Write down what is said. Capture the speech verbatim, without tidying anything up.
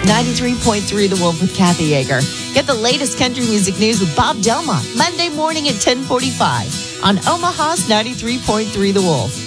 ninety-three point three The Wolf with Kathy Yeager. Get the latest country music news with Bob Delmont Monday morning at ten forty-five on Omaha's ninety-three point three The Wolf.